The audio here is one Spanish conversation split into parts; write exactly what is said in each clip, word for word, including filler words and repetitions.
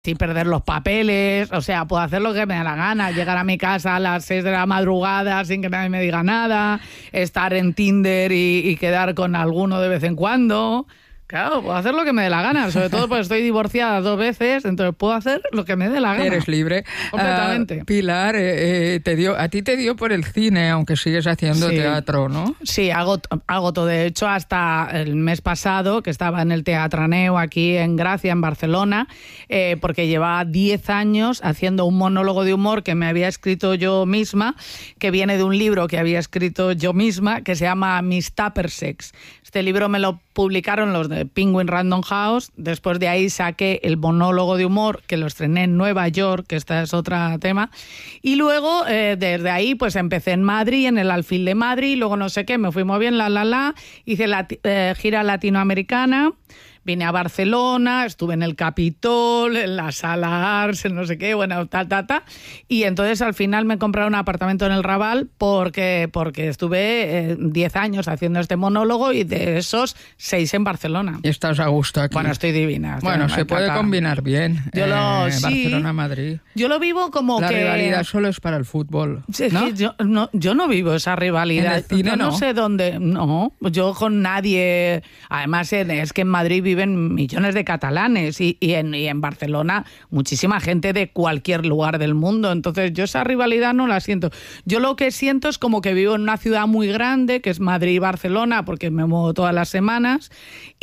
sin perder los papeles, o sea, puedo hacer lo que me da la gana, llegar a mi casa a las seis de la madrugada sin que nadie me diga nada, estar en Tinder y, y quedar con alguno de vez en cuando. Claro, puedo hacer lo que me dé la gana, sobre todo porque estoy divorciada dos veces, entonces puedo hacer lo que me dé la gana. Eres libre. Completamente. Uh, Pilar, eh, te dio, a ti te dio por el cine, aunque sigues haciendo sí. teatro, ¿no? Sí, hago, hago todo. De hecho, hasta el mes pasado, que estaba en el Teatraneo aquí en Gracia, en Barcelona, eh, porque llevaba diez años haciendo un monólogo de humor que me había escrito yo misma, que viene de un libro que había escrito yo misma, que se llama Mis Tupper Sex. Este libro me lo publicaron los de Penguin Random House. Después de ahí saqué el monólogo de humor, que lo estrené en Nueva York, que este es otro tema. Y luego, eh, desde ahí, pues empecé en Madrid, en el Alfil de Madrid, luego no sé qué, me fui muy bien, la, la, la. Hice la eh, gira latinoamericana. Vine a Barcelona, estuve en el Capitol, en la Sala Ars, en no sé qué, bueno, ta, ta, ta. Y entonces al final me compraron un apartamento en el Raval porque, porque estuve diez eh, años haciendo este monólogo y de esos seis en Barcelona. Y estás a gusto aquí. Bueno, estoy divina. Estoy bueno, se puede combinar bien. Yo lo, eh, sí, Barcelona-Madrid. Yo lo vivo como la que... La rivalidad solo es para el fútbol, ¿no? Sí, yo, no, yo no vivo esa rivalidad. ¿En el cine yo no, no sé dónde... No, yo con nadie... Además, es que en Madrid viven millones de catalanes y, y, en, y en Barcelona muchísima gente de cualquier lugar del mundo. Entonces yo esa rivalidad no la siento. Yo lo que siento es como que vivo en una ciudad muy grande, que es Madrid y Barcelona, porque me muevo todas las semanas,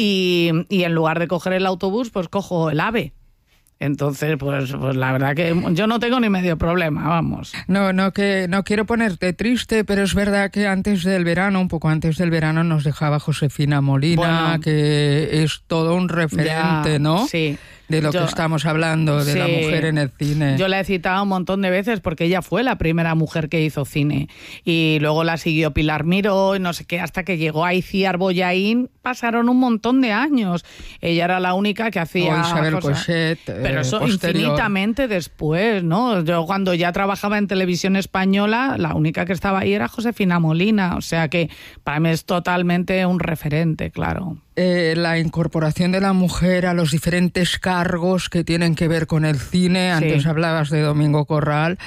y, y en lugar de coger el autobús, pues cojo el AVE. Entonces, pues, pues la verdad que yo no tengo ni medio problema, vamos. No, no, que no quiero ponerte triste, pero es verdad que antes del verano, un poco antes del verano, nos dejaba Josefina Molina, bueno, que es todo un referente, ya, ¿no? Sí. De lo yo, que estamos hablando, de sí, la mujer en el cine. Yo la he citado un montón de veces porque ella fue la primera mujer que hizo cine. Y luego la siguió Pilar Miró y no sé qué, hasta que llegó a Itziar Bollaín, pasaron un montón de años. Ella era la única que hacía... O Isabel Coixet, Pero eso eh, infinitamente después, ¿no? Yo cuando ya trabajaba en televisión española, la única que estaba ahí era Josefina Molina. O sea que para mí es totalmente un referente, claro. Eh, la incorporación de la mujer a los diferentes cargos que tienen que ver con el cine. Antes sí. hablabas de Domingo Corral,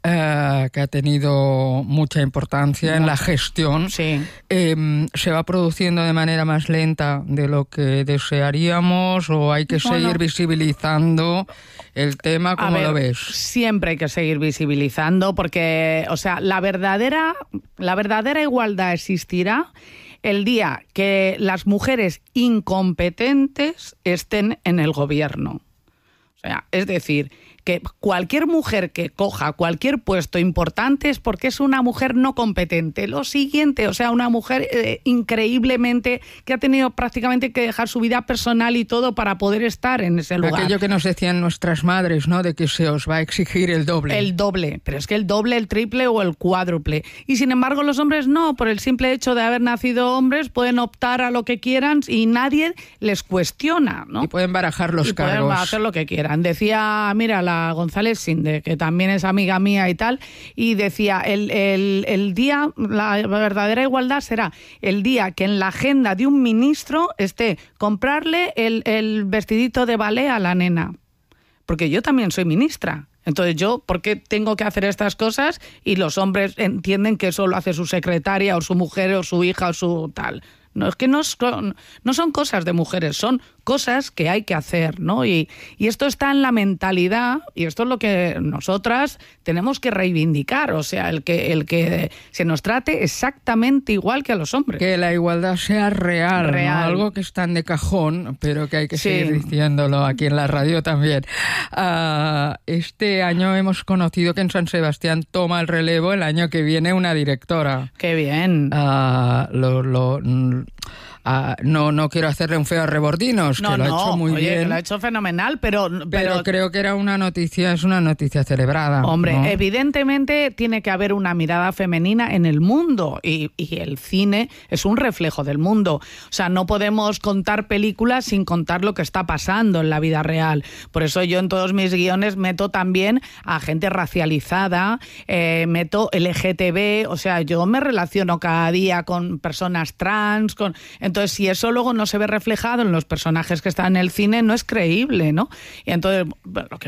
eh, que ha tenido mucha importancia en la gestión. Sí. Eh, ¿Se va produciendo de manera más lenta de lo que desearíamos o hay que bueno. seguir visibilizando el tema? ¿Cómo ver, lo ves? Siempre hay que seguir visibilizando porque, o sea, la verdadera, la verdadera igualdad existirá el día que las mujeres incompetentes estén en el gobierno. O sea, es decir, que cualquier mujer que coja cualquier puesto importante es porque es una mujer no competente. Lo siguiente, o sea, una mujer eh, increíblemente que ha tenido prácticamente que dejar su vida personal y todo para poder estar en ese lugar. Aquello que nos decían nuestras madres, ¿no? De que se os va a exigir el doble. El doble, pero es que el doble, el triple o el cuádruple. Y sin embargo los hombres no, por el simple hecho de haber nacido hombres pueden optar a lo que quieran y nadie les cuestiona, ¿no? Y pueden barajar los y cargos. Pueden hacer lo que quieran. Decía, mira, la González Sinde, que también es amiga mía y tal, y decía, el, el, el día, la verdadera igualdad será el día que en la agenda de un ministro esté comprarle el, el vestidito de ballet a la nena. Porque yo también soy ministra. Entonces yo, ¿por qué tengo que hacer estas cosas? Y los hombres entienden que eso lo hace su secretaria o su mujer o su hija o su tal. No, es que no son, no son cosas de mujeres, son cosas que hay que hacer, ¿no? Y, y esto está en la mentalidad y esto es lo que nosotras tenemos que reivindicar, o sea, el que, el que se nos trate exactamente igual que a los hombres. Que la igualdad sea real, real. ¿no? Algo que es tan de cajón, pero que hay que sí. seguir diciéndolo aquí en la radio también. Uh, este año hemos conocido que en San Sebastián toma el relevo el año que viene una directora. ¡Qué bien! Uh, lo... lo Uh, no, no quiero hacerle un feo a Rebordinos, no, que lo no, ha hecho muy oye, bien. Que lo ha hecho fenomenal, pero, pero... Pero creo que era una noticia, es una noticia celebrada. Hombre, ¿no? Evidentemente tiene que haber una mirada femenina en el mundo y, y el cine es un reflejo del mundo. O sea, no podemos contar películas sin contar lo que está pasando en la vida real. Por eso yo en todos mis guiones meto también a gente racializada, eh, meto L G T B, o sea, yo me relaciono cada día con personas trans, con... Entonces, si eso luego no se ve reflejado en los personajes que están en el cine, no es creíble, ¿no? Y entonces, lo que